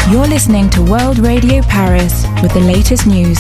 You're listening to World Radio Paris with the latest news.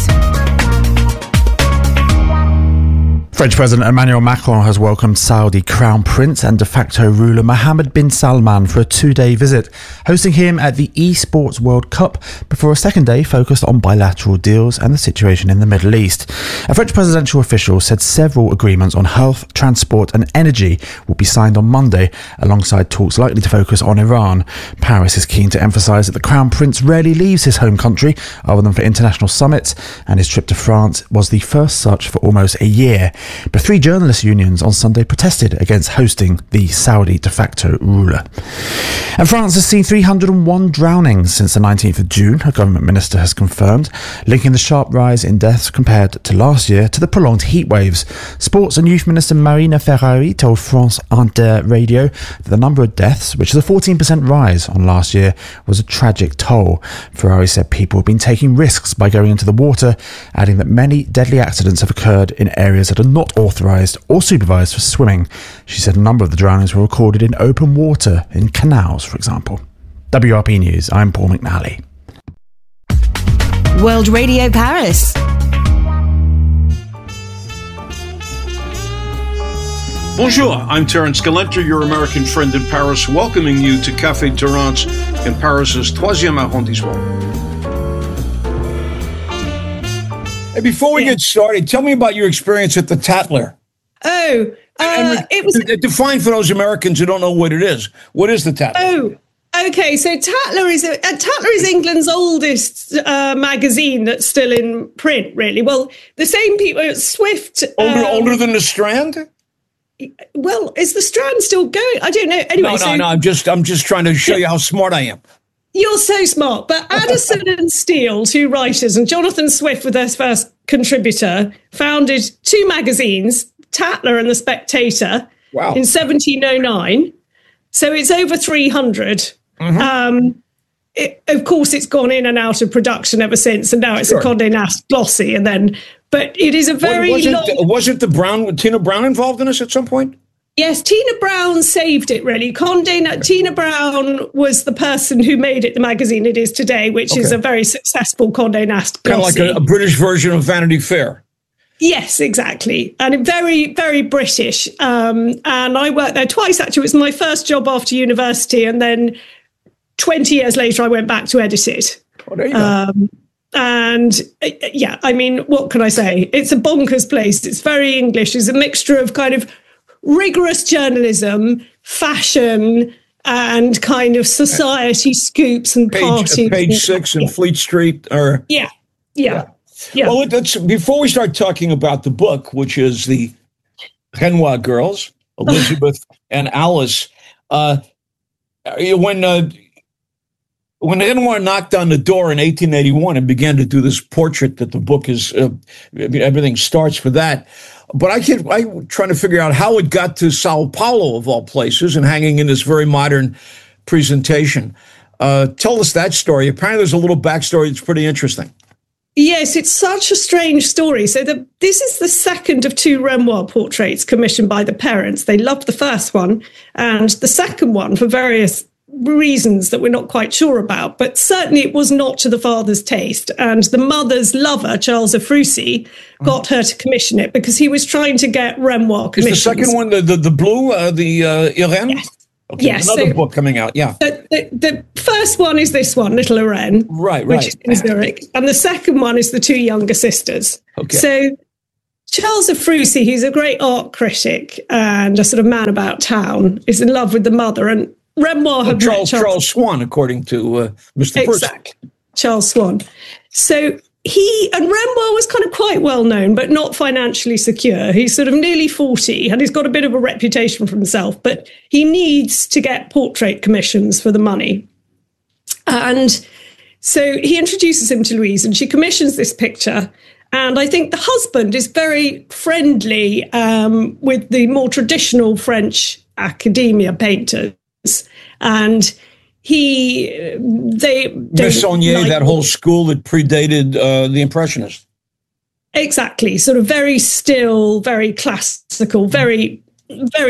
French President Emmanuel Macron has welcomed Saudi Crown Prince and de facto ruler Mohammed bin Salman for a two-day visit, hosting him at the Esports World Cup before a second day focused on bilateral deals and the situation in the Middle East. A French presidential official said several agreements on health, transport and energy will be signed on Monday, alongside talks likely to focus on Iran. Paris is keen to emphasise that the Crown Prince rarely leaves his home country other than for international summits, and his trip to France was the first such for almost a year. But three journalist unions on Sunday protested against hosting the Saudi de facto ruler. And France has seen 301 drownings since the 19th of June, a government minister has confirmed, linking the sharp rise in deaths compared to last year to the prolonged heat waves. Sports and Youth Minister Marina Ferrari told France Inter Radio that the number of deaths, which is a 14% rise on last year, was a tragic toll. Ferrari said people have been taking risks by going into the water, adding that many deadly accidents have occurred in areas that are not authorised or supervised for swimming. She said a number of the drownings were recorded in open water, in canals, for example. WRP News, I'm Paul McNally. World Radio Paris. Bonjour, I'm Terence Galenter, your American friend in Paris, welcoming you to Café Terence in Paris's 3e arrondissement. Hey, before we get started, tell me about your experience at the Tatler. It was... Define for those Americans who don't know what it is. What is the Tatler? Oh, okay. So Tatler is England's oldest magazine that's still in print, really. Well, the same people, Swift... Older than the Strand? Well, is the Strand still going? I don't know. Anyway, No. I'm just trying to show you how smart I am. You're so smart. But Addison and Steele, two writers, and Jonathan Swift, with their first contributor, founded two magazines, Tatler and The Spectator, wow, in 1709. So it's over 300. Mm-hmm. Of course, it's gone in and out of production ever since, and now it's a Condé Nast glossy. But it is a very wasn't Tina Brown involved in this at some point? Yes, Tina Brown saved it, really. Tina Brown was the person who made it the magazine it is today, which is a very successful Condé Nast glossy. Kind of like a British version of Vanity Fair. Yes, exactly. And very, very British. And I worked there twice, actually. It was my first job after university. And then 20 years later, I went back to edit it. Oh, there you go. And yeah, I mean, what can I say? It's a bonkers place. It's very English. It's a mixture of kind of rigorous journalism, fashion, and kind of society scoops and parties. Page 6 and Fleet Street. Yeah. Well, before we start talking about the book, which is the Renoir girls, Elizabeth and Alice, when Renoir knocked on the door in 1881 and began to do this portrait that the book is, everything starts for that. But I'm trying to figure out how it got to Sao Paulo, of all places, and hanging in this very modern presentation. Tell us that story. Apparently there's a little backstory that's pretty interesting. Yes, it's such a strange story. So this is the second of two Renoir portraits commissioned by the parents. They loved the first one, and the second one, for various reasons that we're not quite sure about, but certainly it was not to the father's taste. And the mother's lover, Charles Ephrussi, got her to commission it because he was trying to get Renoir commissions. Is the second one the blue, Irene? Yes. Okay, yes, another book coming out, yeah. The first one is this one, Little Irene, right, which is in Zurich, and the second one is the two younger sisters. Okay. So Charles Ephrussi, he's a great art critic and a sort of man about town, is in love with the mother, and Renoir had met Charles Swan, according to Mr. Percy. Exactly, Charles Swan. So Renoir was kind of quite well known, but not financially secure. He's sort of nearly 40 and he's got a bit of a reputation for himself, but he needs to get portrait commissions for the money. And so he introduces him to Louise and she commissions this picture. And I think the husband is very friendly with the more traditional French academia painters. And they Meissonier, that whole school that predated the Impressionists. Exactly. Sort of very still, very classical, very, very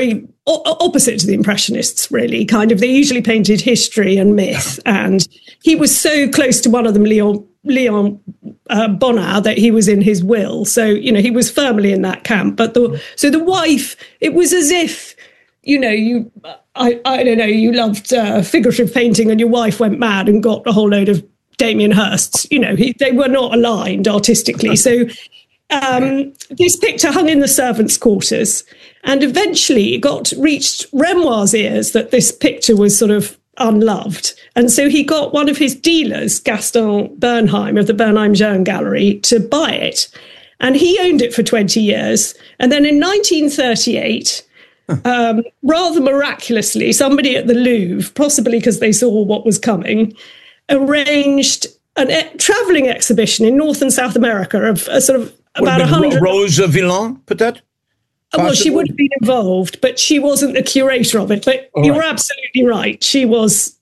opposite to the Impressionists, really. Kind of, they usually painted history and myth, and he was so close to one of them, Leon Bonnat, that he was in his will. So, you know, he was firmly in that camp. But the wife, it was as if, you know, I don't know, you loved figurative painting and your wife went mad and got a whole load of Damien Hirsts. You know, they were not aligned artistically. So this picture hung in the servants' quarters, and eventually it reached Renoir's ears that this picture was sort of unloved. And so he got one of his dealers, Gaston Bernheim of the Bernheim-Jeune Gallery, to buy it. And he owned it for 20 years. And then in 1938, rather miraculously, somebody at the Louvre, possibly because they saw what was coming, arranged a traveling exhibition in North and South America of a sort of about 100. Rose Villain, peut-être? Well, she would have been involved, but she wasn't the curator of it. But you're absolutely right. She was,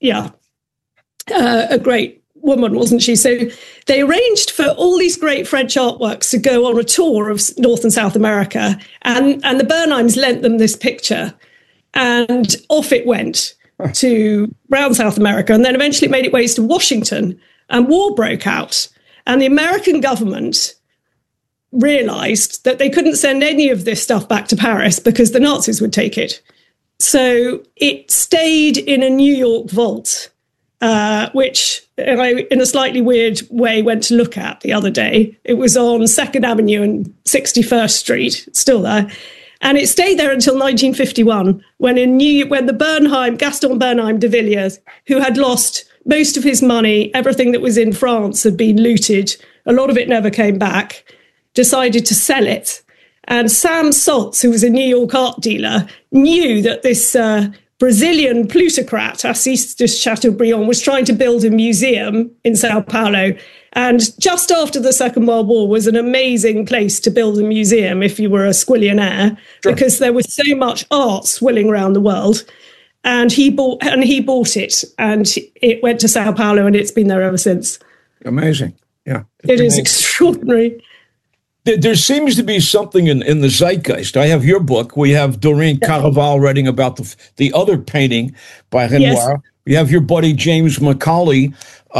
a great woman, wasn't she? So they arranged for all these great French artworks to go on a tour of North and South America. And the Bernheims lent them this picture. And off it went to around South America. And then eventually it made its way to Washington. And war broke out. And the American government realized that they couldn't send any of this stuff back to Paris because the Nazis would take it. So it stayed in a New York vault, which I, in a slightly weird way, went to look at the other day. It was on 2nd Avenue and 61st Street, it's still there. And it stayed there until 1951, when the Gaston Bernheim de Villiers, who had lost most of his money, everything that was in France had been looted, a lot of it never came back, decided to sell it. And Sam Saltz, who was a New York art dealer, knew that this Brazilian plutocrat, Assis de Chateaubriand, was trying to build a museum in Sao Paulo. And just after the Second World War was an amazing place to build a museum if you were a squillionaire, because there was so much art swilling around the world. And he bought it, and it went to Sao Paulo, and it's been there ever since. Amazing. Yeah. It is extraordinary. There seems to be something in the zeitgeist. I have your book. We have Doreen Caraval writing about the other painting by Renoir. Yes. We have your buddy James Macaulay,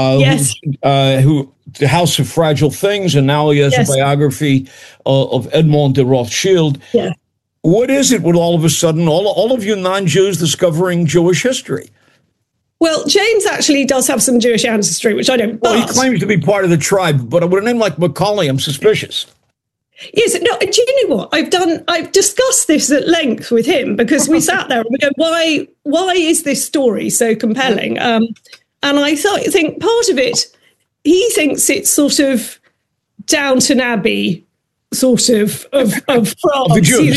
who The House of Fragile Things, and now he has a biography of Edmond de Rothschild. Yeah. What is it with all of a sudden, all of you non-Jews discovering Jewish history? Well, James actually does have some Jewish ancestry, which I don't. Well, he claims to be part of the tribe, but with a name like Macaulay, I'm suspicious. Yes, no. Do you know what I've discussed this at length with him, because we sat there and we go, why is this story so compelling? And I think part of it, he thinks it's sort of Downton Abbey, sort of France. Of the Jews.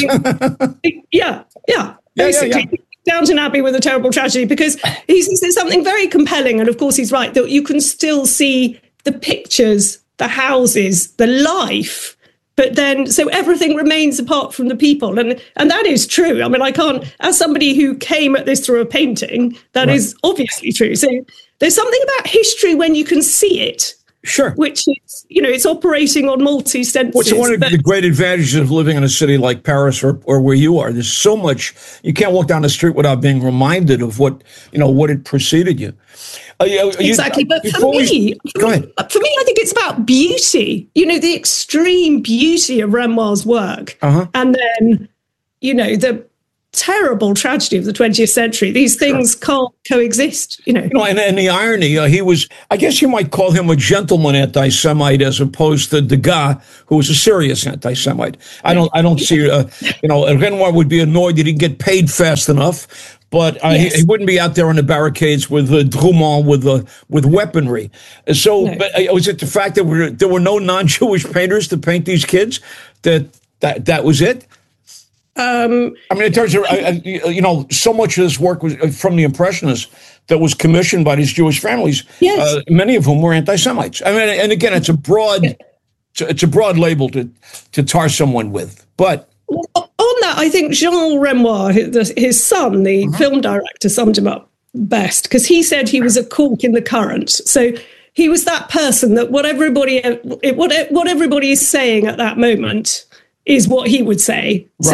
Basically. Downton Abbey with a terrible tragedy, because he says there's something very compelling, and of course he's right, that you can still see the pictures, the houses, the life. But then, so everything remains apart from the people. And that is true. I mean, I can't, as somebody who came at this through a painting, that is obviously true. So there's something about history when you can see it. Sure. Which is, it's operating on multi-senses. What's one of the great advantages of living in a city like Paris or where you are? There's so much, you can't walk down the street without being reminded of what it preceded you. Exactly. But for me, I think it's about beauty, the extreme beauty of Renoir's work. And then, the terrible tragedy of the 20th century. These things can't coexist, And the irony, he was, I guess you might call him a gentleman anti-Semite as opposed to Degas, who was a serious anti-Semite. I don't see, Renoir would be annoyed that he didn't get paid fast enough. But he wouldn't be out there on the barricades with Drummond with weaponry. So, but was it the fact that there were no non-Jewish painters to paint these kids that was it? I mean, in terms of so much of this work was from the Impressionists that was commissioned by these Jewish families. Yes. Many of whom were anti-Semites. I mean, and again, it's a broad label to tar someone with, but. On that, I think Jean Renoir, his son, the film director, summed him up best, because he said he was a cork in the current. So he was that person that what everybody is saying at that moment is what he would say. Right. So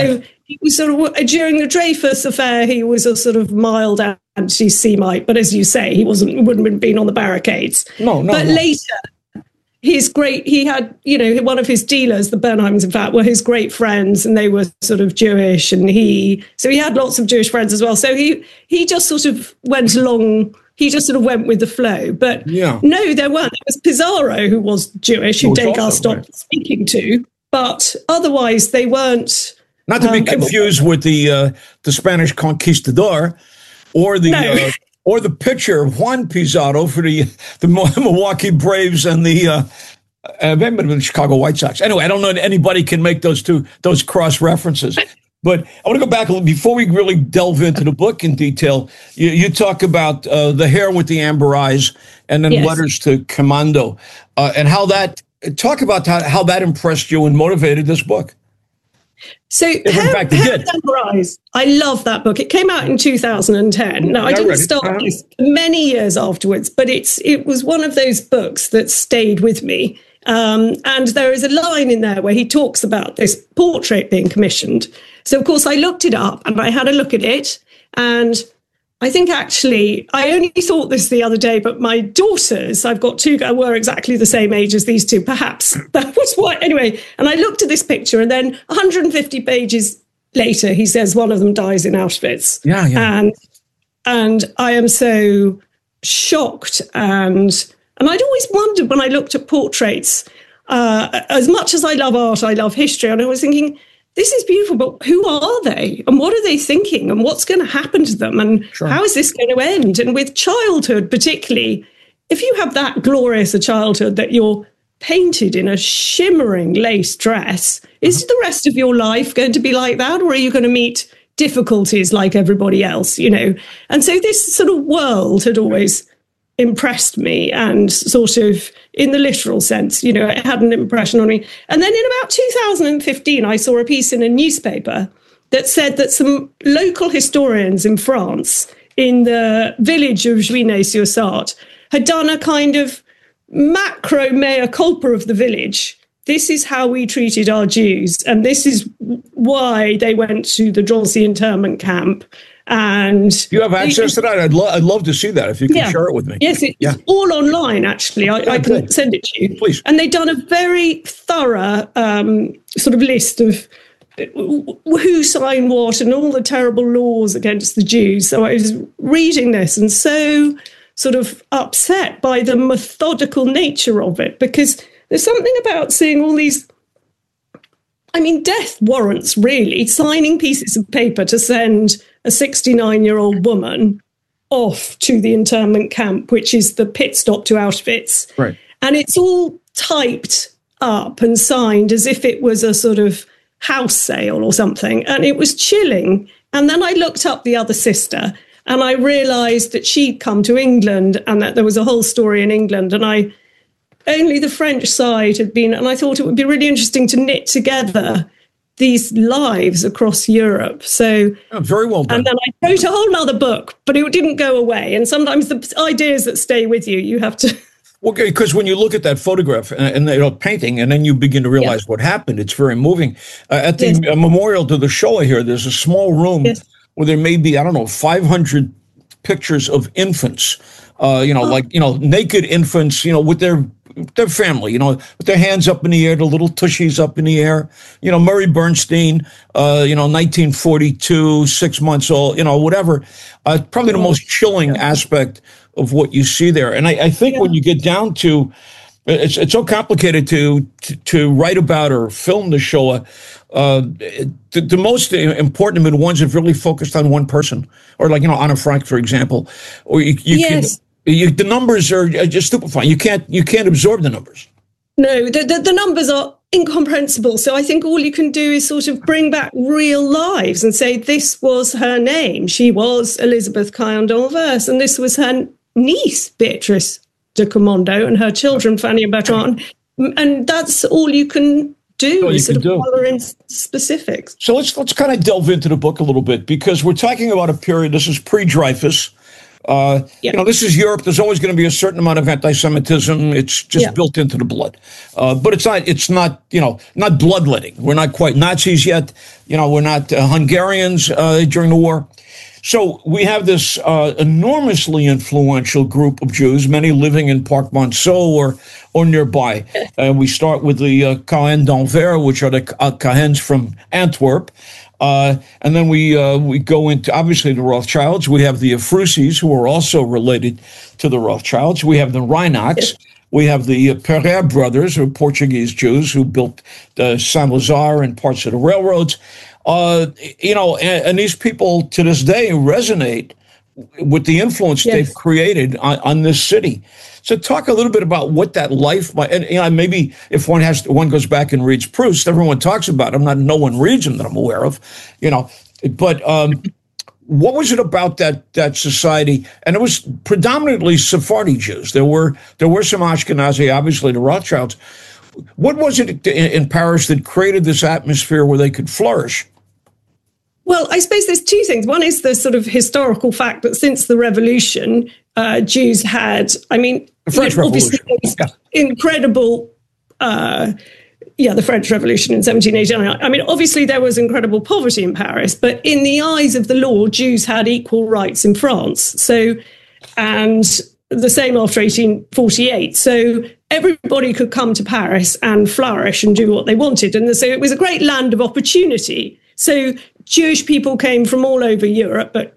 he was sort of, during the Dreyfus affair, he was a sort of mild anti-Semite, but as you say, he wouldn't have been on the barricades. No. Later, he had, one of his dealers, the Bernheims, in fact, were his great friends, and they were sort of Jewish, and so he had lots of Jewish friends as well. So he just sort of went along. He just sort of went with the flow. But no, there weren't. It was Pizarro who was Jewish, who Degas stopped speaking to. But otherwise, they weren't. Not to be confused with the Spanish conquistador, or the pitcher Juan Pizarro for the Milwaukee Braves and the Chicago White Sox. Anyway, I don't know if anybody can make those cross references. But I want to go back a little before we really delve into the book in detail. You talk about the hair with the amber eyes, and then letters to Commando, and how that. Talk about how that impressed you and motivated this book. So, I love that book. It came out in 2010. Now, I didn't start this many years afterwards, but it was one of those books that stayed with me. And there is a line in there where he talks about this portrait being commissioned. So, of course, I looked it up and I had a look at it. And I think actually, I only thought this the other day, but my daughters, I've got two, were exactly the same age as these two, perhaps. That was why. Anyway, and I looked at this picture, and then 150 pages later, he says one of them dies in Auschwitz. Yeah. And I am so shocked. And I'd always wondered when I looked at portraits, as much as I love art, I love history, and I was thinking, this is beautiful, but who are they? And what are they thinking? And what's going to happen to them? And how is this going to end? And with childhood, particularly, if you have that glorious a childhood that you're painted in a shimmering lace dress, is the rest of your life going to be like that? Or are you going to meet difficulties like everybody else, And so this sort of world had always impressed me, and sort of in the literal sense, it had an impression on me. And then in about 2015, I saw a piece in a newspaper that said that some local historians in France, in the village of Juigné-sur-Sarthe, had done a kind of macro mea culpa of the village. This is how we treated our Jews, and this is why they went to the Drancy internment camp. And you have access to that? I'd love to see that if you can share it with me. Yes, it's all online, actually. I can send it to you. Please. And they've done a very thorough sort of list of who signed what and all the terrible laws against the Jews. So I was reading this and so sort of upset by the methodical nature of it, because there's something about seeing all these, death warrants, really, signing pieces of paper to send a 69-year-old woman off to the internment camp, which is the pit stop to Auschwitz. Right. And it's all typed up and signed as if it was a sort of house sale or something. And it was chilling. And then I looked up the other sister, and I realised that she'd come to England and that there was a whole story in England. And only the French side had been, and I thought it would be really interesting to knit together these lives across Europe. So very well done. And then I wrote a whole nother book, but it didn't go away. And sometimes the ideas that stay with you, you have to. Well, because when you look at that photograph and painting, and then you begin to realize what happened, it's very moving. At the memorial to the Shoah here, there's a small room where there may be, 500 pictures of infants, naked infants, with their family, with their hands up in the air, the little tushies up in the air. Murray Bernstein, 1942, 6 months old, whatever. Probably the most chilling aspect of what you see there. And I think when you get down to, it's so complicated to write about or film the Shoah. The most important of the ones have really focused on one person, or like, Anna Frank, for example, or you can. The numbers are just stupefying. You can't absorb the numbers. No, the numbers are incomprehensible. So I think all you can do is sort of bring back real lives and say this was her name. She was Elizabeth Caillon d'Anvers, and this was her niece, Beatrice de Commando, and her children, Fanny and Bertrand. And that's all you can do, color in specifics. So let's kind of delve into the book a little bit, because we're talking about a period, this is pre-Dreyfus. This is Europe. There's always going to be a certain amount of anti-Semitism. It's just built into the blood. But it's not not bloodletting. We're not quite Nazis yet. We're not Hungarians during the war. So we have this enormously influential group of Jews, many living in Parc Monceau or nearby. We start with the Cohen d'Anvers, which are the Cohens from Antwerp. And then we go into, obviously, the Rothschilds. We have the Efrusis, who are also related to the Rothschilds. We have the Reinachs. We have the Pereira brothers, who are Portuguese Jews, who built Saint Lazare and parts of the railroads. And these people to this day resonate with the influence they've created on this city. So talk a little bit about what that life might, and maybe if one goes back and reads Proust, everyone talks about him. No one reads him that I'm aware of, but what was it about that society? And it was predominantly Sephardi Jews. There were some Ashkenazi, obviously the Rothschilds. What was it in Paris that created this atmosphere where they could flourish? Well, I suppose there's two things. One is the sort of historical fact that since the revolution, Jews had, the French Revolution, incredible, the French Revolution in 1789. Obviously there was incredible poverty in Paris, but in the eyes of the law, Jews had equal rights in France. So, and the same after 1848. So everybody could come to Paris and flourish and do what they wanted. And so it was a great land of opportunity. So Jewish people came from all over Europe, but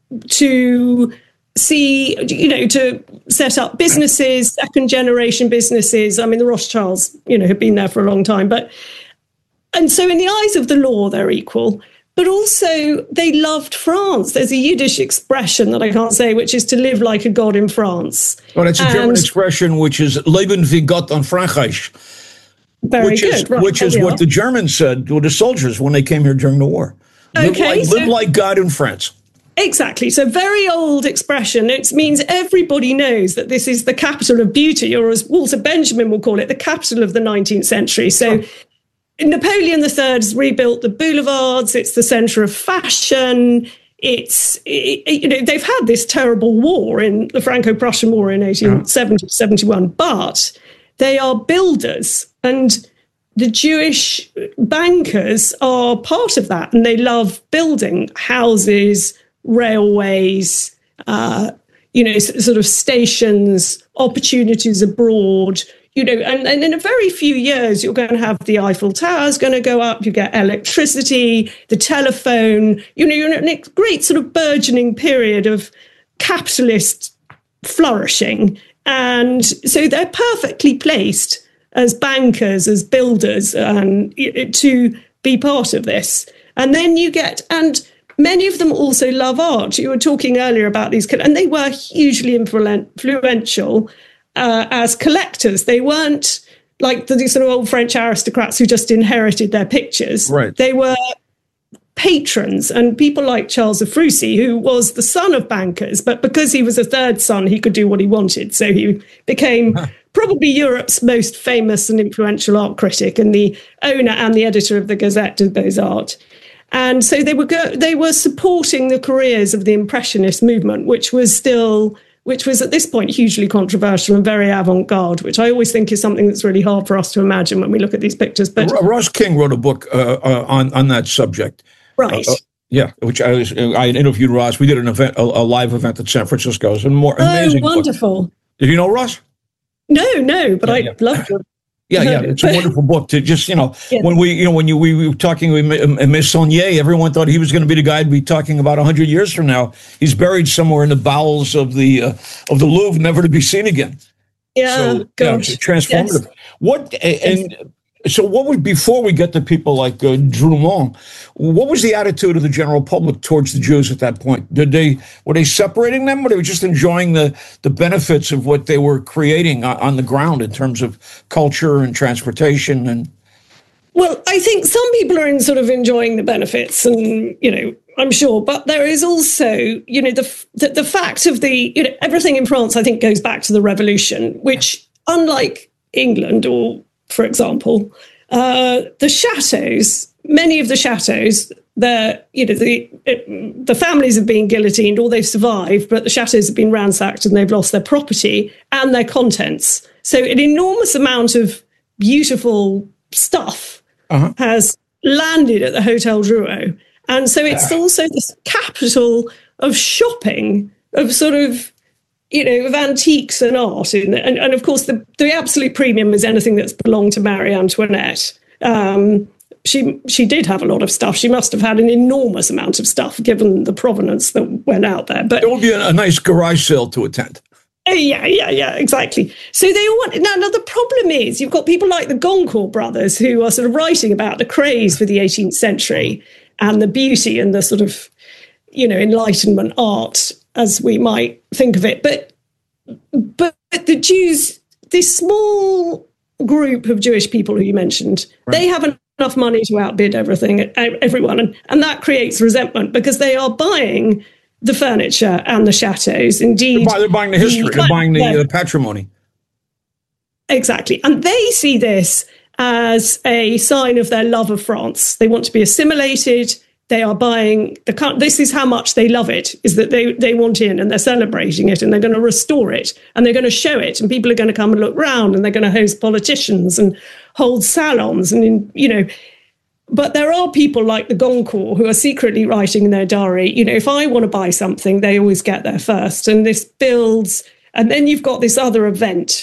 to see, to set up businesses, second generation businesses. The Rothschilds, had been there for a long time. And so in the eyes of the law, they're equal. But also they loved France. There's a Yiddish expression that I can't say, which is to live like a god in France. Well, it's a German expression, which is Leben wie Gott in Frankreich. Which is what the Germans said to the soldiers when they came here during the war. Live like God in France. Exactly. So very old expression. It means everybody knows that this is the capital of beauty, or as Walter Benjamin will call it, the capital of the 19th century. So Napoleon III has rebuilt the boulevards. It's the center of fashion. They've had this terrible war in the Franco-Prussian War in 1870-71, but they are builders, and the Jewish bankers are part of that, and they love building houses, railways, sort of stations, opportunities abroad, and in a very few years, you're going to have the Eiffel Tower is going to go up, you get electricity, the telephone, you're in a great sort of burgeoning period of capitalist flourishing. And so they're perfectly placed as bankers, as builders, to be part of this. And then and many of them also love art. You were talking earlier about these, and they were hugely influential as collectors. They weren't like the sort of old French aristocrats who just inherited their pictures. Right. They were patrons, and people like Charles Efrusy, who was the son of bankers, but because he was a third son, he could do what he wanted. So he became probably Europe's most famous and influential art critic, and the owner and the editor of the Gazette de Beaux-Arts. And so they were supporting the careers of the Impressionist movement, which was at this point hugely controversial and very avant-garde, which I always think is something that's really hard for us to imagine when we look at these pictures. But Ross King wrote a book on that subject. Right. Which I interviewed Ross. We did an event, a live event at San Francisco. It was amazing. Oh, wonderful. Book. Did you know Ross? No, but I loved it. Yeah, it's a wonderful book to just, when we were talking with Meissonier, everyone thought he was going to be the guy to be talking about 100 years from now. He's buried somewhere in the bowels of the Louvre, never to be seen again. Yeah, so, it's transformative. Yes. So what was, before we get to people like Drumont, what was the attitude of the general public towards the Jews at that point? Were they separating them, or they were just enjoying the benefits of what they were creating on the ground in terms of culture and transportation? And well, I think some people are sort of enjoying the benefits, and I'm sure, but there is also the fact of everything in France, I think, goes back to the revolution, which, unlike England or, for example, the chateaus, many of the chateaus, the families have been guillotined or they've survived, but the chateaux have been ransacked and they've lost their property and their contents. So an enormous amount of beautiful stuff has landed at the Hotel Drouot. And so it's also this capital of shopping, of sort of, of antiques and art. And of course, the absolute premium is anything that's belonged to Marie Antoinette. She did have a lot of stuff. She must have had an enormous amount of stuff, given the provenance that went out there. But it would be a nice garage sale to attend. Yeah, exactly. So they all want now. The problem is you've got people like the Goncourt brothers who are sort of writing about the craze for the 18th century and the beauty and the sort of, Enlightenment art, as we might think of it. But the Jews, this small group of Jewish people who you mentioned, they haven't enough money to outbid everyone, and that creates resentment because they are buying the furniture and the chateaux. Indeed, they're buying the history, they're buying the patrimony. Exactly, and they see this as a sign of their love of France. They want to be assimilated. They are buying this is how much they love it, is that they want in, and they're celebrating it, and they're going to restore it, and they're going to show it, and people are going to come and look round, and they're going to host politicians and hold salons, and but there are people like the Goncourt who are secretly writing in their diary, if I want to buy something, they always get there first, and this builds, and then you've got this other event,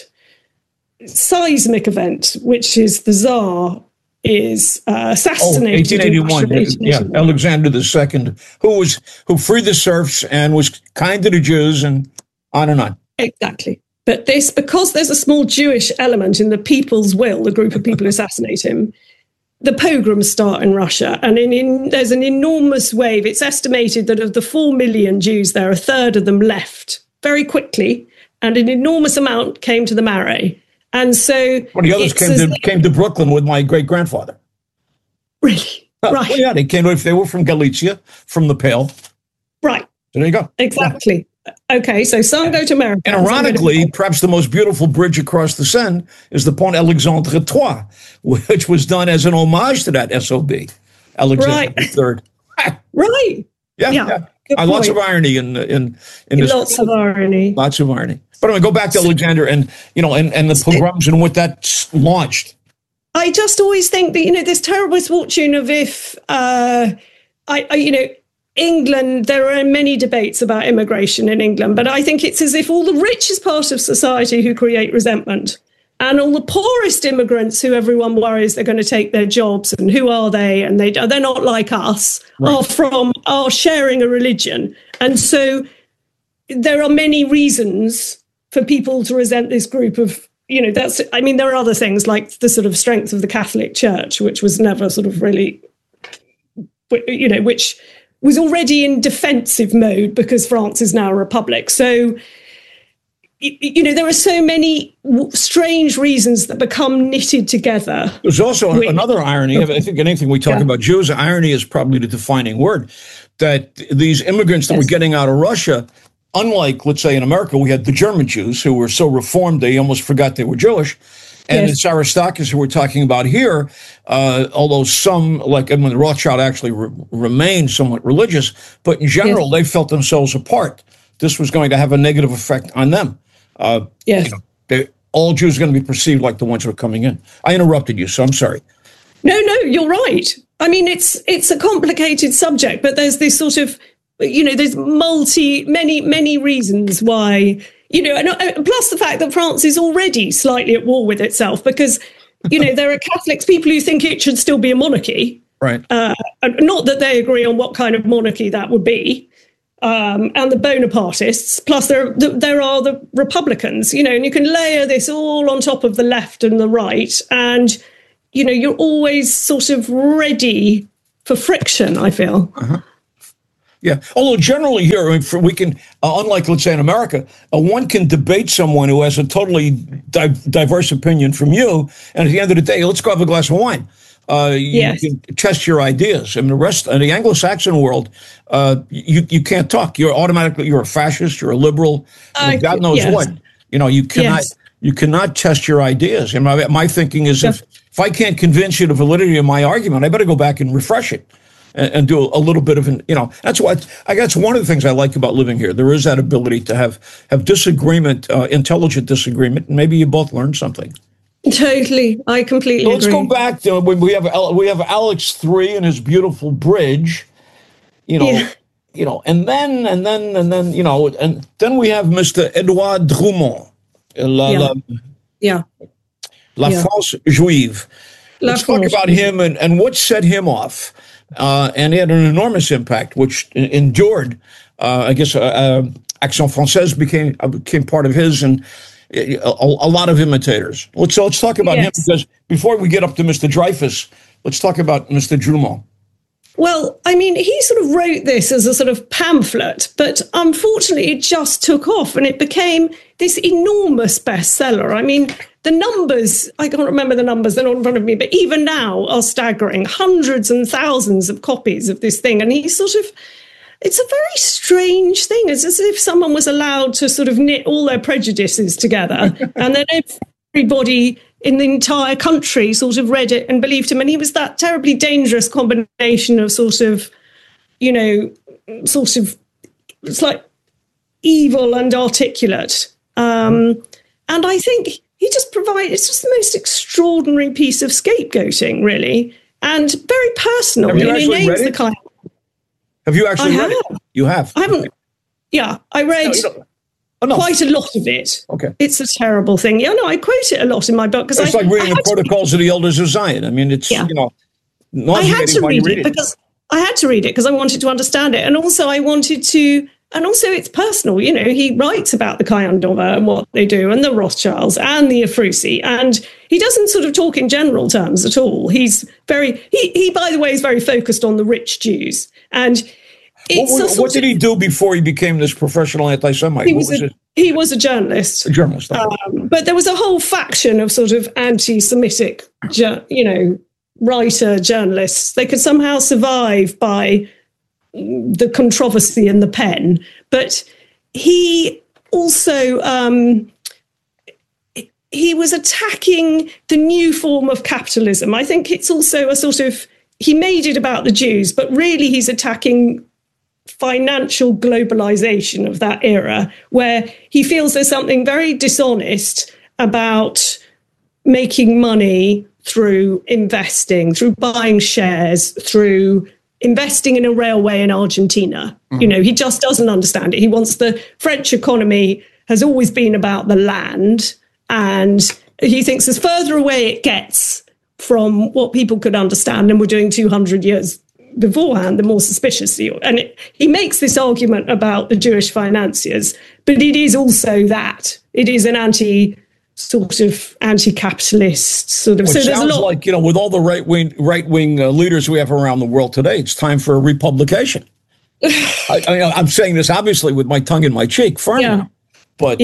seismic event, which is the Tsar is assassinated. 1881. Yeah, Alexander II, who freed the serfs and was kind to the Jews, and on and on. Exactly. But because there's a small Jewish element in the people's will, the group of people who assassinate him, the pogroms start in Russia, and there's an enormous wave. It's estimated that of the 4 million Jews there, a third of them left very quickly, and an enormous amount came to the Marais. And so the others came to Brooklyn with my great-grandfather. Really? Right. Well, yeah, they were from Galicia, from the Pale. Right. So there you go. Exactly. Yeah. Okay, so some go to America. And ironically, perhaps the most beautiful bridge across the Seine is the Pont Alexandre III, which was done as an homage to that SOB, Alexander III. Right. Yeah. Lots of irony in this. Lots of irony. Lots of irony. But I'm going to go back to Alexander and the pogroms and what that launched. I just always think that, this terrible misfortune of if, England, there are many debates about immigration in England, but I think it's as if all the richest part of society who create resentment and all the poorest immigrants who everyone worries they're going to take their jobs, and who are they? And they're not like us, are sharing a religion. And so there are many reasons for people to resent this group of, there are other things like the sort of strength of the Catholic Church, which was never sort of really, which was already in defensive mode because France is now a republic. So, there are so many strange reasons that become knitted together. There's also another irony. I think anything we talk about Jews, irony is probably the defining word, that these immigrants that were getting out of Russia, unlike, let's say, in America, we had the German Jews who were so reformed they almost forgot they were Jewish. And it's Aristarchus who we're talking about here, although some, like Edmund Rothschild, actually remained somewhat religious, but in general, they felt themselves apart. This was going to have a negative effect on them. All Jews are going to be perceived like the ones who are coming in. I interrupted you, so I'm sorry. No, you're right. I mean, it's a complicated subject, but there's this sort of, there's many reasons why, and plus the fact that France is already slightly at war with itself because, there are Catholics, people who think it should still be a monarchy. Right. Not that they agree on what kind of monarchy that would be. And the Bonapartists, plus there are the Republicans, and you can layer this all on top of the left and the right, and, you're always sort of ready for friction, I feel. Yeah. Although generally here, we can, unlike, let's say, in America, one can debate someone who has a totally diverse opinion from you, and at the end of the day, let's go have a glass of wine. You can test your ideas. And the rest in the Anglo-Saxon world, you can't talk. You're a fascist. You're a liberal. God knows what. You cannot test your ideas. And my thinking is, if I can't convince you the validity of my argument, I better go back and refresh it. and do a little bit of that's why I guess one of the things I like about living here. There is that ability to have disagreement, intelligent disagreement, and maybe you both learn something. Totally, I completely agree. Let's go back to when we have Alex III and his beautiful bridge, and then and then we have Mr. Edouard Drumont, La France Juive. Let's talk about him and what set him off, and he had an enormous impact, which endured. I guess Action Française became part of his and. A lot of imitators. Let's talk about him, because before we get up to Mr. Dreyfus, let's talk about Mr. Drumont. Well, I mean, he sort of wrote this as a sort of pamphlet, but unfortunately it just took off and it became this enormous bestseller. I mean, the numbers, I can't remember the numbers, they're not in front of me, but even now are staggering. Hundreds and thousands of copies of this thing. And he sort of, it's a very strange thing. It's as if someone was allowed to sort of knit all their prejudices together and then everybody in the entire country sort of read it and believed him. And he was that terribly dangerous combination of it's like evil and articulate. And I think he just it's just the most extraordinary piece of scapegoating, really, and very personal. Have you actually read it? Have you actually read it? You have? I haven't. Yeah, I read quite a lot of it. Okay. It's a terrible thing. Yeah, no, I quote it a lot in my book. It's like reading the Protocols of the Elders of Zion. I mean, it's, I had to read it because I wanted to understand it. And also it's personal. He writes about the Caillan d'Anvers and what they do and the Rothschilds and the Ephrussi. And he doesn't sort of talk in general terms at all. He's he by the way, is very focused on the rich Jews. And what did he do before he became this professional anti-Semite? He was a journalist. A journalist. But there was a whole faction of sort of anti-Semitic, writer journalists. They could somehow survive by the controversy in the pen. But he also he was attacking the new form of capitalism. I think it's also a sort of, he made it about the Jews, but really he's attacking financial globalization of that era, where he feels there's something very dishonest about making money through investing, through buying shares, through investing in a railway in Argentina. Mm-hmm. He just doesn't understand it. He wants the French economy has always been about the land, and he thinks as further away it gets from what people could understand and were doing 200 years beforehand, the more suspicious you. And he makes this argument about the Jewish financiers, but it is also that. It is an anti-capitalist sort of. So there's a lot, like, with all the right wing leaders we have around the world today, it's time for a republication. I'm saying this obviously with my tongue in my cheek, firmly, but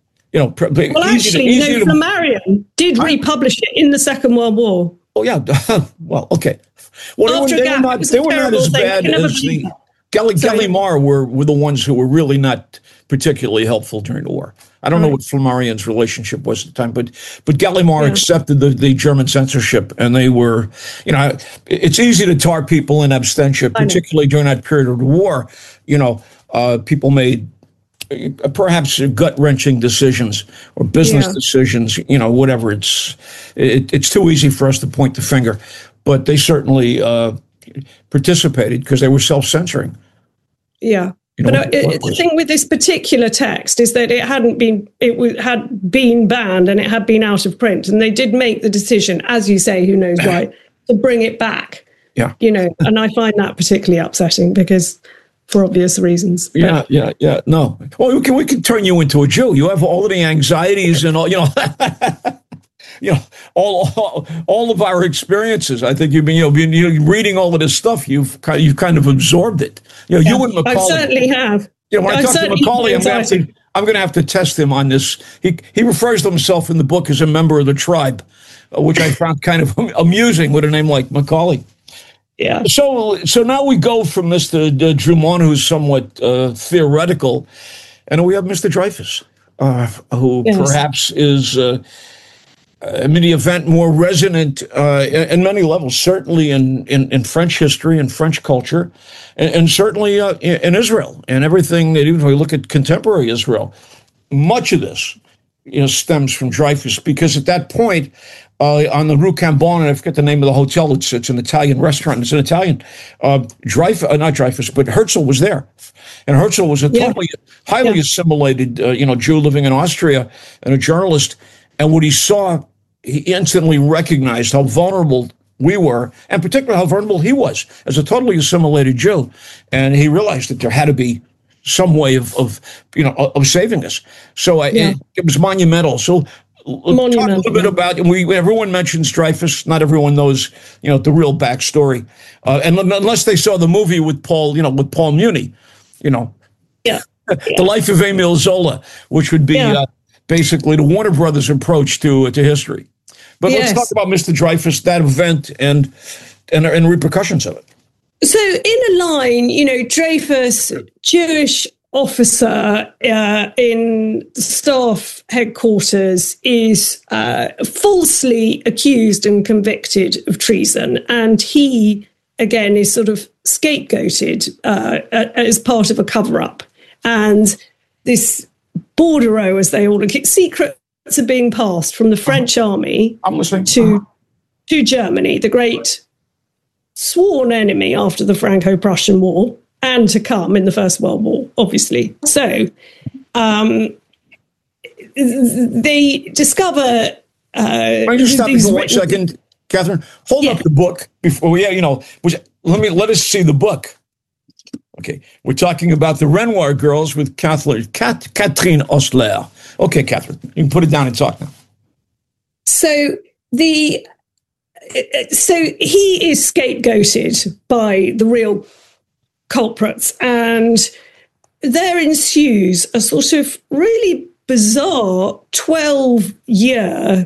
Flammarion did republish it in the Second World War. Oh yeah, well, okay. Well, they were not as bad as the Gallimard were the ones who were really not particularly helpful during the war. I don't know what Flammarion's relationship was at the time, but Gallimard accepted the German censorship, and they were, it's easy to tar people in absentia, particularly during that period of the war. People made perhaps gut-wrenching decisions or business decisions, whatever. It's too easy for us to point the finger, but they certainly participated because they were self-censoring. Yeah. But the thing with this particular text is that it had been banned and it had been out of print, and they did make the decision, as you say, who knows why, to bring it back. Yeah. And I find that particularly upsetting because, for obvious reasons. Yeah. No. Well, we can turn you into a Jew. You have all of the anxieties and all, all of our experiences. I think you've been reading all of this stuff. You've kind of absorbed it. You and Macaulay. I certainly have. When I talk to Macaulay, I'm going to have to test him on this. He refers to himself in the book as a member of the tribe, which I found kind of amusing with a name like Macaulay. Yeah. So now we go from Mr. Drumont, who's somewhat theoretical, and we have Mr. Dreyfus, who perhaps is the event more resonant in many levels, certainly in French history and French culture, and certainly in Israel and everything that, even if we look at contemporary Israel, much of this stems from Dreyfus, because at that point, on the Rue Cambon, and I forget the name of the hotel, it's an Italian restaurant, it's an Italian, not Dreyfus, but Herzl was there. And Herzl was a highly assimilated, Jew living in Austria and a journalist. And what he saw, he instantly recognized how vulnerable we were, and particularly how vulnerable he was as a totally assimilated Jew. And he realized that there had to be some way of saving us. So it was monumental. So talk a little bit about, everyone mentions Dreyfus. Not everyone knows, the real backstory. And unless they saw the movie with Paul Muni, The Life of Emile Zola, which would be basically the Warner Brothers approach to history. But let's talk about Mr. Dreyfus, that event, and repercussions of it. So in a line, Dreyfus, Jewish officer in staff headquarters, is falsely accused and convicted of treason. And he, again, is sort of scapegoated as part of a cover-up. And this bordereau, as they all look, secrets are being passed from the French army to Germany, the great sworn enemy after the Franco-Prussian War, and to come in the First World War, obviously. So they discover... Let me just stop you for 1 second, Catherine. Hold up the book before let us see the book. Okay, we're talking about the Renoir Girls with Catherine Osler. Okay, Catherine, you can put it down and talk now. So he is scapegoated by the real culprits, and there ensues a sort of really bizarre 12 years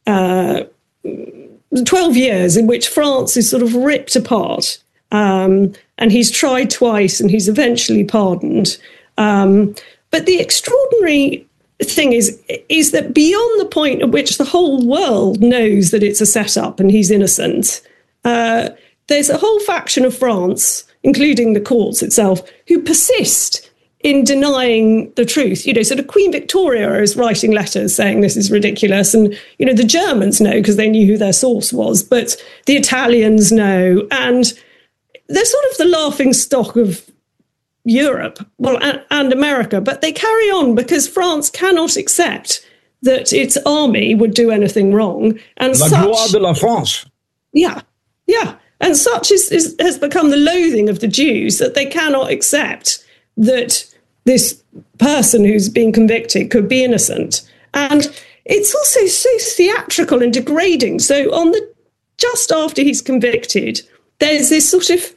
in which France is sort of ripped apart. And he's tried twice and he's eventually pardoned. But the extraordinary thing is that beyond the point at which the whole world knows that it's a setup and he's innocent, there's a whole faction of France, including the courts itself, who persist in denying the truth. Sort of Queen Victoria is writing letters saying this is ridiculous. And, the Germans know because they knew who their source was, but the Italians know. And they're sort of the laughing stock of Europe, and America, but they carry on because France cannot accept that its army would do anything wrong. And La gloire de la France. Yeah. And such has become the loathing of the Jews that they cannot accept that this person who's been convicted could be innocent. And it's also so theatrical and degrading. So just after he's convicted, there's this sort of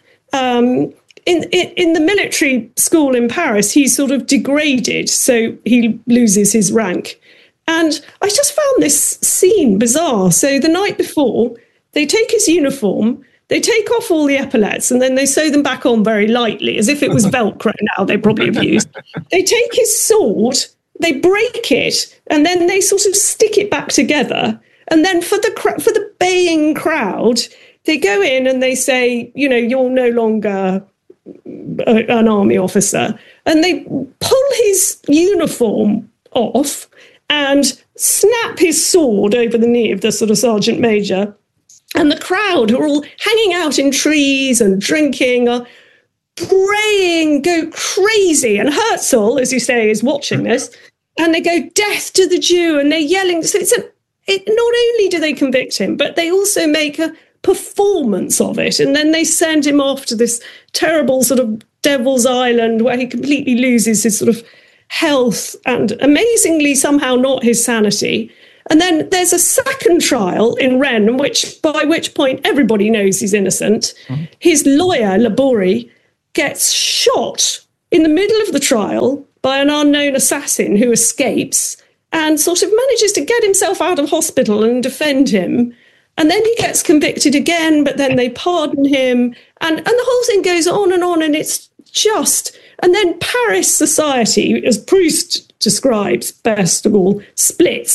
in the military school in Paris, he's sort of degraded, so he loses his rank. And I just found this scene bizarre. So the night before, they take his uniform, they take off all the epaulets, and then they sew them back on very lightly, as if it was Velcro now, they probably have used. They take his sword, they break it, and then they sort of stick it back together. And then for the baying crowd, they go in and they say, you're no longer an army officer. And they pull his uniform off and snap his sword over the knee of the sort of sergeant major. And the crowd, who are all hanging out in trees and drinking, are braying, go crazy. And Herzl, as you say, is watching this. And they go, death to the Jew. And they're yelling. So not only do they convict him, but they also make a performance of it. And then they send him off to this terrible sort of Devil's Island where he completely loses his sort of health and amazingly somehow not his sanity. And then there's a second trial in Rennes, by which point everybody knows he's innocent. Mm-hmm. His lawyer, Laborie, gets shot in the middle of the trial by an unknown assassin who escapes and sort of manages to get himself out of hospital and defend him. And then he gets convicted again, but then they pardon him. And the whole thing goes on, and it's just... And then Paris society, as Proust describes best of all, splits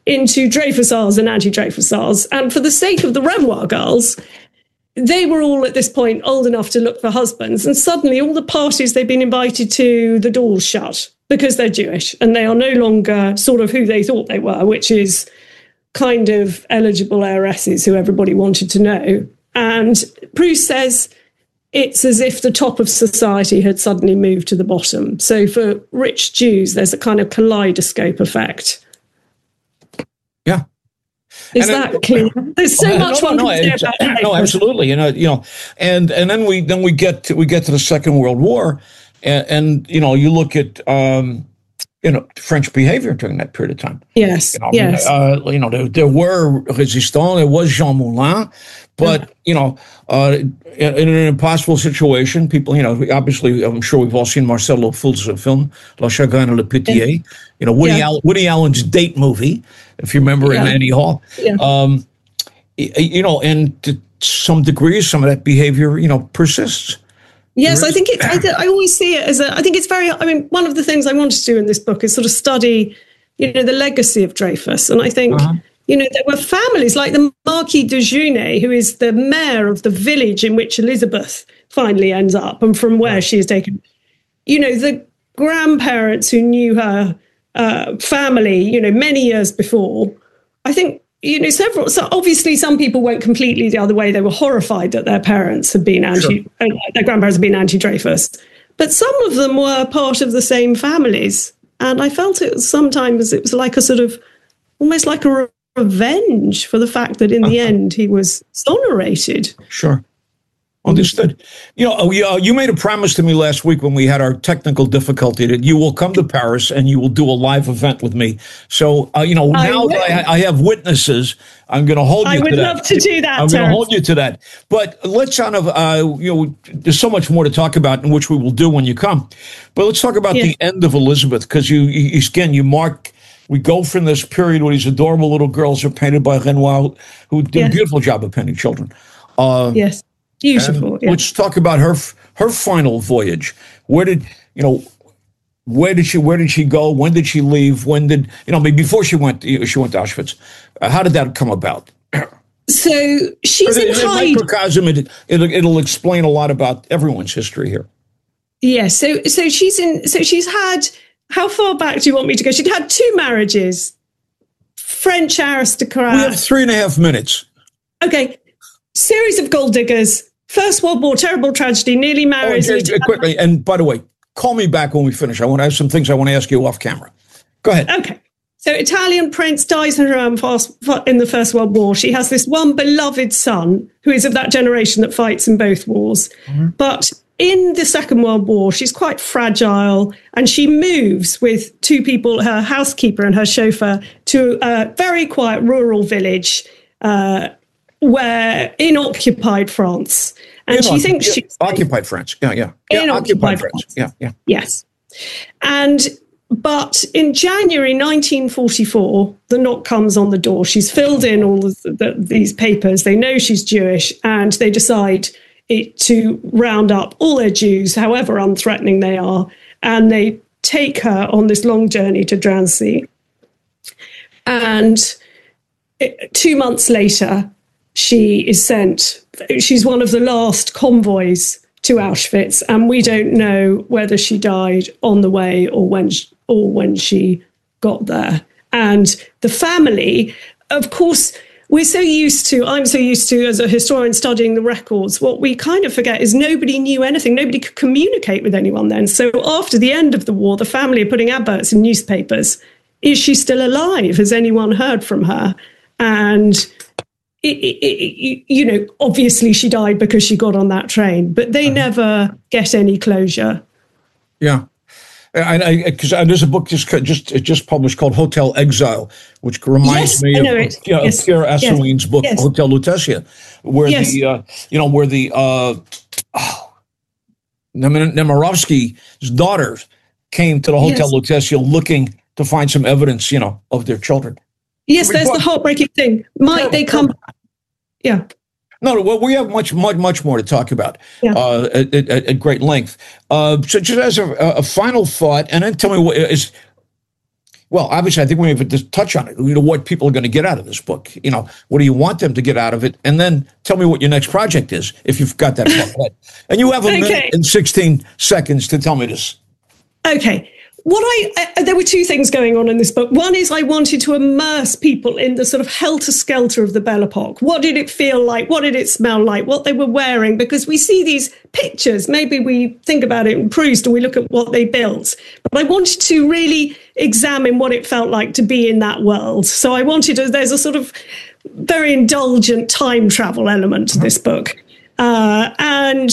into Dreyfusards and anti-Dreyfusards. And for the sake of the Renoir girls, they were all at this point old enough to look for husbands. And suddenly all the parties they've been invited to, the doors shut because they're Jewish and they are no longer sort of who they thought they were, which is kind of eligible heiresses who everybody wanted to know. And Proust says it's as if the top of society had suddenly moved to the bottom. So for rich Jews, there's a kind of kaleidoscope effect. Yeah. Is that clear? There's so much one can say about no, absolutely. And then we get to the Second World War, and you look at French behavior during that period of time. Yes, yes. There were resistants. There was Jean Moulin, but in an impossible situation, people. Obviously, I'm sure we've all seen Marcel Le Foul's film La Chagrin et la Pitié. Woody Allen's date movie, if you remember, in Annie Hall. Yeah. And to some degree, some of that behavior, persists. Yes, I think I always see it as I think it's very, one of the things I wanted to do in this book is sort of study, the legacy of Dreyfus. And I think, there were families like the Marquis de Junet, who is the mayor of the village in which Elizabeth finally ends up and from where she is taken. The grandparents who knew her family, many years before. I think, several. So obviously, some people went completely the other way. They were horrified that their parents had been their grandparents had been anti-Dreyfus, but some of them were part of the same families. And I felt it was like a sort of almost like a revenge for the fact that in the end he was exonerated. Sure. Understood. You made a promise to me last week when we had our technical difficulty that you will come to Paris and you will do a live event with me. So, now that I have witnesses, I'm going to hold you to that. I would love to do that, I'm going to hold you to that. But let's there's so much more to talk about, in which we will do when you come. But let's talk about the end of Elizabeth, because we go from this period where these adorable little girls are painted by Renoir, who did a beautiful job of painting children. Yes. Beautiful. Let's talk about her final voyage. Where did she go? When did she leave? Before she went to Auschwitz? How did that come about? So she's in hiding. Microcosm. It'll explain a lot about everyone's history here. Yes. So she's had. How far back do you want me to go? She'd had 2 marriages. French aristocrat. We have 3.5 minutes. Okay. Series of gold diggers. First World War, terrible tragedy, nearly married. Quickly, and by the way, call me back when we finish. I want to have some things I want to ask you off camera. Go ahead. Okay. So Italian prince dies in the First World War. She has this one beloved son who is of that generation that fights in both wars. Mm-hmm. But in the Second World War, she's quite fragile, and she moves with 2 people, her housekeeper and her chauffeur, to a very quiet rural village where in occupied France. And she thinks she's occupied France. Yeah. In occupied France. Yeah. Yes. But in January 1944, the knock comes on the door. She's filled in all these papers. They know she's Jewish, and they decide to round up all their Jews, however unthreatening they are, and they take her on this long journey to Drancy. And 2 months later, she is sent. She's one of the last convoys to Auschwitz, and we don't know whether she died on the way or when she got there. And the family, of course, I'm so used to, as a historian studying the records, what we kind of forget is nobody knew anything. Nobody could communicate with anyone then. So after the end of the war, the family are putting adverts in newspapers. Is she still alive? Has anyone heard from her? And obviously she died because she got on that train, but they never get any closure. Yeah. Because there's a book just published called Hotel Exile, which reminds me of Pierre Assoulin's book Hotel Lutetia, where Nemirovsky's daughters came to the Hotel Lutetia looking to find some evidence, of their children. Yes, there's the heartbreaking thing. Might they come? Yeah. No, well, we have much more to talk about at great length. So just as a final thought, and then tell me Well, obviously, I think we have to touch on it. What people are going to get out of this book. What do you want them to get out of it? And then tell me what your next project is, if you've got that ahead. And you have a minute and 16 seconds to tell me this. Okay. There were two things going on in this book. One is I wanted to immerse people in the sort of helter-skelter of the Belle Epoque. What did it feel like? What did it smell like? What they were wearing? Because we see these pictures. Maybe we think about it in Proust and we look at what they built. But I wanted to really examine what it felt like to be in that world. So I wanted there's a sort of very indulgent time travel element to this book. And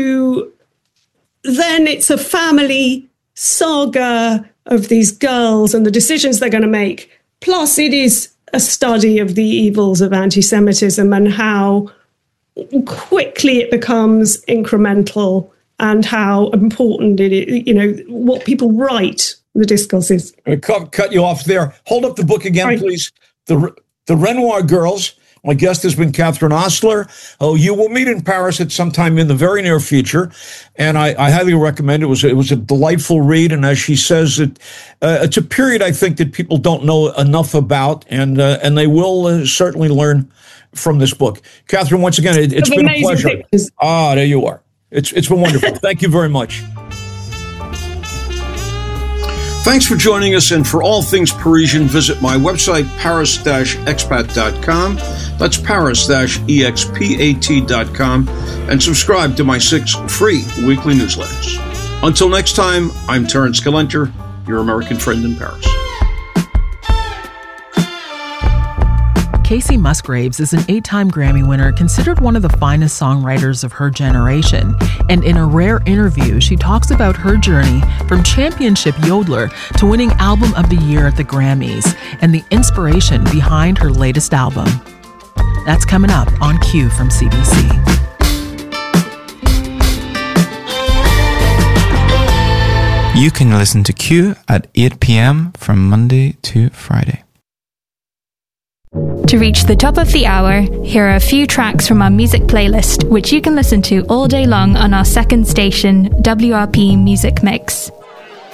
then it's a family saga of these girls and the decisions they're going to make. Plus, it is a study of the evils of anti-Semitism and how quickly it becomes incremental and how important it is, what people write, the discourses. I'm going to cut you off there. Hold up the book again, please. The Renoir Girls. My guest has been Catherine Ostler. You will meet in Paris at some time in the very near future, and I highly recommend it. It was a delightful read, and as she says, it's a period I think that people don't know enough about, and they will certainly learn from this book. Catherine, once again, it's been a pleasure. Pictures. There you are. It's been wonderful. Thank you very much. Thanks for joining us, and for all things Parisian, visit my website, paris-expat.com. That's paris-expat.com, and subscribe to my 6 free weekly newsletters. Until next time, I'm Terence Calenter, your American friend in Paris. Kacey Musgraves is an 8-time Grammy winner, considered one of the finest songwriters of her generation. And in a rare interview, she talks about her journey from championship yodeler to winning Album of the Year at the Grammys and the inspiration behind her latest album. That's coming up on Q from CBC. You can listen to Q at 8 p.m. from Monday to Friday. To reach the top of the hour, here are a few tracks from our music playlist, which you can listen to all day long on our second station, WRP Music Mix.